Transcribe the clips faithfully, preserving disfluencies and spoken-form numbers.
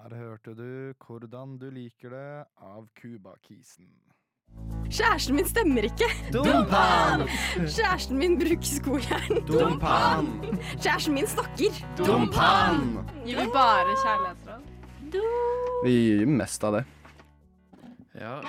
Der hørte du Hvordan du liker det av Cuba-kisen. Kjæresten min stemmer ikke. Dumpan! Kjæresten min bruker skojern. Dumpan! Kjæresten min snakker. Dumpan! Gir vi bare kjærlighetsråd? Vi gir mest av det. Ja.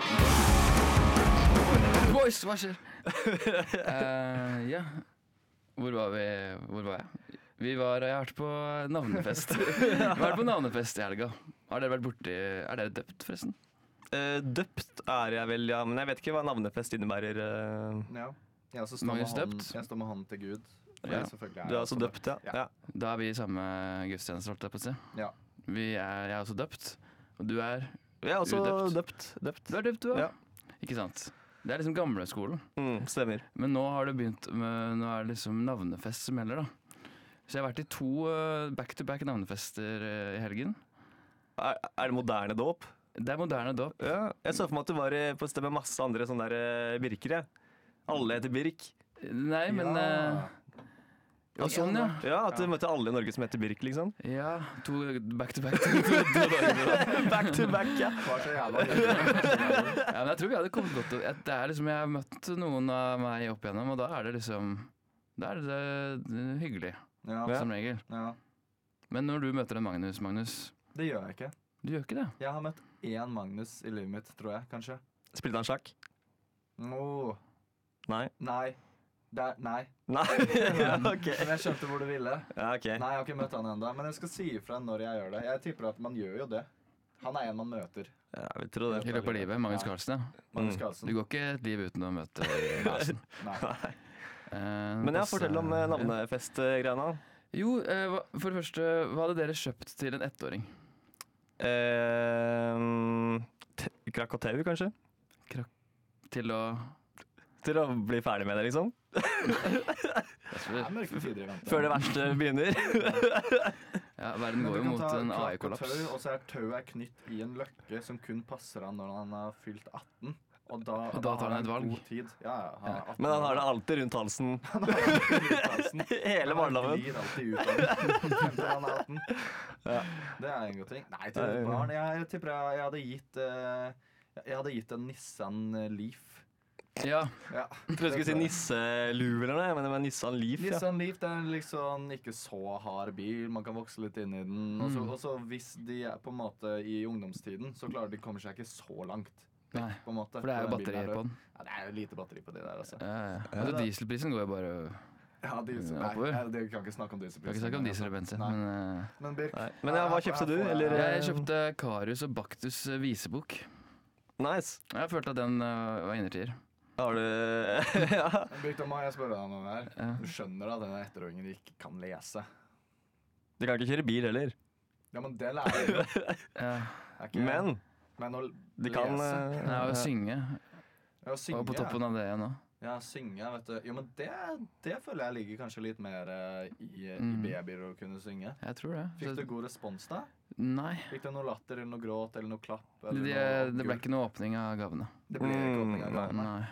Boys, hva skjer? Eh, ja. Hvor var vi? Hvor var jeg? Vi var, jeg har vært på navnefest. Vi har vært på navnefest i helga. Har dere vært borti Er dere døpt, forresten? Uh, døpt er jeg vel, ja. Men jeg vet ikke hva navnefest innebærer. Uh. Ja. Jeg, også står med Magnus hånd, døpt? jeg står med hånden til Gud. Og Ja. jeg selvfølgelig Du er jeg altså også døpt, ja. Ja. ja. Da er vi i samme gudstjeneste, holdt jeg på å si. Ja. Vi er, jeg er også døpt. Og du er Jeg er også Udøpt. døpt. døpt. Du er døpt, du òg? Ja. Ikke sant? Det er liksom gamleskolen. Mm, stemmer. Men nå har det begynt med Nå er det liksom navnefest som gjelder, da. Så jeg har vært i to uh, back-to-back navnefester uh, i helgen. Er, er det moderne dåp? Det er moderne dåp. Ja. Jeg så for meg at du var i- på et sted med masse andre sånne der uh, Birker. Jeg. Alle heter Birk. Nei, men uh, Ja, Og sånn, ja. Ja, At du møtte alle i Norge som heter Birk, liksom. Ja, to back-to-back. To, to, to dager på rad. Back to back, ja. Det var så jævla Ja, men jeg tror vi hadde kommet godt over. Det er liksom, Jeg har møtt noen av meg opp igjennom, og da er det liksom Da er det, det hyggelig, Ja. som regel. Ja. Men når du møter en Magnus, Magnus Det gjør jeg ikke. Du gjør ikke det? Jeg har møtt én Magnus i livet mitt, tror jeg, kanskje. Spilte han sjakk? Åh, Nei. nei. Der, nei. Nei, ja, ok. Men jeg skjønte hvor du ville. Ja, ok. Nei, jeg har ikke møtt han ennå. Men jeg skal si ifra når jeg gjør det. Jeg tipper at man gjør jo det. Han er en man møter. Ja, jeg vil tro det. I løpet av livet. Magnus Ja. Carlsen, ja. Magnus Mm. Carlsen. Du går ikke et liv uten å møte Carlsen. Nei. Nei. Eh, Men ja, passe- fortell om eh, ja. navnefest-greiene. Jo, eh, hva- for det første, hva hadde dere kjøpt til en ettåring? Eh, t- Krakatau, kanskje? Til å Til å bli ferdig med det, liksom. Det er mørke tider i vente. Før det verste begynner. Ja, verden Men går du jo kan mot ta en klakk A og I-kollaps. tau, Og så er tauet knytt i en løkke som kun passer han når han har fylt atten. Og da, Og da tar har han et valg. God tid. Ja, ja, han er atten Men han har det år. alltid rundt halsen. Han har alltid rundt halsen. Hele Han barndommen. glir alltid ut av den. Frem til han er atten. Det er en god ting. Nei, til Nei, barn Jeg, jeg tipper jeg, jeg hadde gitt eh, Jeg hadde gitt en Nissan Leaf. Ja, Ja. Jeg trodde du skulle si nisselue eller noe, men det var Nissan Leaf. Ja. Nissan Leaf det er en liksom ikke så hard bil. Man kan vokse litt inn i den. Og så- Mm. Og så hvis de er på en måte i ungdomstiden, så klarer de kommer seg ikke så langt. nei, På en måte. for det er jo Den bilen batteri her. på den. Ja, det er jo lite batteri på de der, altså. Ja, ja. Altså, dieselprisen går jo bare Ja, diesel, Ja, nei, oppover. nei, det kan ikke snakke om diesel. Jeg kan ikke snakke om diesel og bensin, Nei. men eh, Men Birk, Nei. Men ja, hva kjøpte du, eller? jeg kjøpte Karius og Baktus eh, visebok. Nice. Jeg følte at den eh, var innertier. Har du Ja. Birk, da må jeg spørre deg om noe her. Ja. Du skjønner da at denne ettåringen ikke kan lese. Du kan ikke kjøre bil heller. Ja, men det lærer du jo. Ja. Er ikke- Men men å de kan lese eh, Nei, å synge. Ja, å synge, Og på toppen av det igjen òg. Ja, synge, vet du. Jo, men det, det føler jeg ligger kanskje litt mer eh, i, i Mm. babyer å kunne synge. Jeg tror det. Fikk du Så, god respons da? nei. Fikk du noe latter eller noe gråt eller noe klapp? Det, Eller det, noe det ble gull? ikke noe åpning av gavene. Det ble ikke åpning av Mm, gavene. Nei.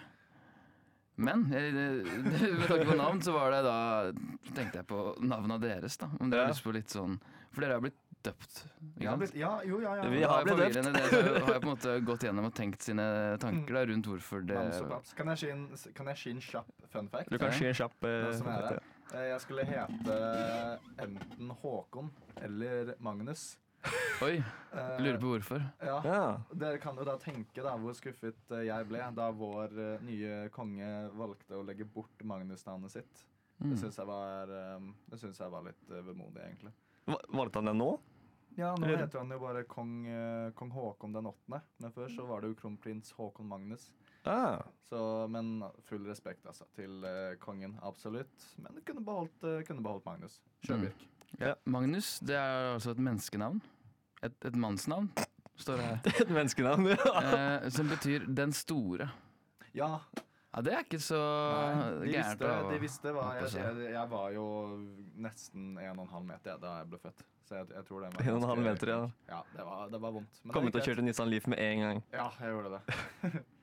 Men jeg, det, med tanke på navn, så var det da tenkte jeg på navnet deres. da Om dere Ja. har lyst på litt sånn For dere har blitt døpt. Ikke Ja, sant? blitt- ja, jo, ja, ja. Vi Da har blitt døpt. familiene deres har har jo på en måte gått gjennom og tenkt sine tanker da rundt hvorfor det Mams og paps. Kan jeg si en, kan jeg si en kjapp fun fact? Du kan sky en kjapp Det eh, som er det. Eh, Jeg skulle hete enten Håkon eller Magnus. Oi, Eh, lurer på hvorfor. Ja. Ja. Dere kan jo da tenke da hvor skuffet eh, jeg ble da vår eh, nye konge valgte å legge bort Magnus-navnet sitt. Mm. Det syns jeg var eh, Det synes jeg var litt eh, vemodig, egentlig. Va- Valgte han det nå? Ja, nå Eller- heter han jo bare kong, eh, kong Håkon den åttende. Men før så var det jo kronprins Håkon Magnus. Ah. Så, men full respekt altså til eh, kongen, absolutt. Men det kunne beholdt, eh, kunne beholdt Magnus. Sjøbirk. Ja, Magnus, det er altså et menneskenavn. Et, et mannsnavn, står det her. Et menneskenavn, ja. Eh, som betyr 'den store'. Ja, Ja, det er ikke så nei, de gærent. visste, å de visste hva ha på jeg, seg. jeg, jeg var jo nesten en og en halv meter jeg, da jeg ble født. Så jeg, jeg tror det var En og en halv ganske- meter, ja. Ja, det var, det var vondt. Men Kom det ut og gikk kjørte Nissan Leaf med en gang. greit. Ja, jeg gjorde det.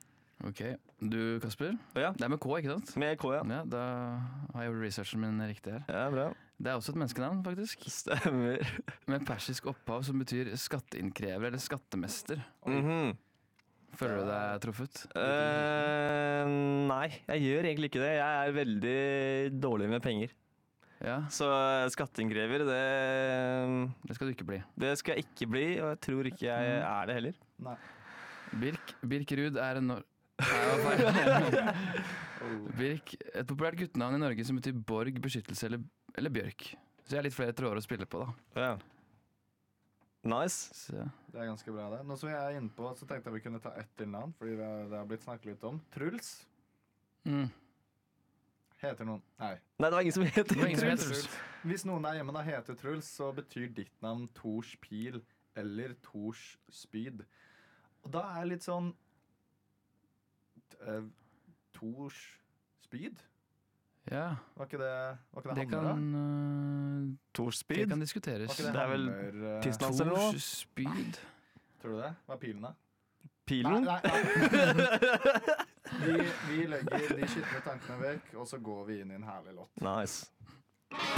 Ok, du Kasper? Ja, Det er med K, ikke sant? med K, ja. Ja, da har jeg gjort researchen min riktig her. Ja, bra. Det er også et menneskenavn, faktisk. Stemmer. Med persisk opphav som betyr skatteinnkrever eller skattemester. Mhm. Føler du deg truffet? Eh, nei, jeg gjør egentlig ikke det. Jeg er veldig dårlig med penger. Ja, Så skatteinnkrever, det, det skal du ikke bli. det skal jeg ikke bli, og jeg tror ikke jeg er det heller. Nei. Birk, Birkerud er en nor... Nei, det var feil. Birk, et populært guttenavn i Norge som betyr borg, beskyttelse eller, eller bjørk. Så jeg har litt flere tråder å spille på, da. Ja. Nice. Så, Det er ganske bra, det. Nå som jeg er inne på, så tenkte jeg vi kunne ta ett til navn, fordi det har- det har blitt snakket litt om. Truls. mm. Heter noen Nei. Nei, det var ingen som het Det var ingen som Truls. heter Truls. Hvis noen der hjemme da heter Truls, så betyr ditt navn Tors pil eller Tors spyd. Og da er jeg litt sånn eh, Tors spyd? Ja, Var ikke det, var ikke det, det hammer, kan, da? øh, det Torspyd. kan diskuteres. Var ikke det, Det er vel hammer, eh, tidsnavn eller noe? Tors spyd. Tror du det? Hva er pilen, da? Pilen? Nei, nei, nei. Vi, vi legger de skitne tankene vekk, og så går vi inn i en herlig låt. Nice.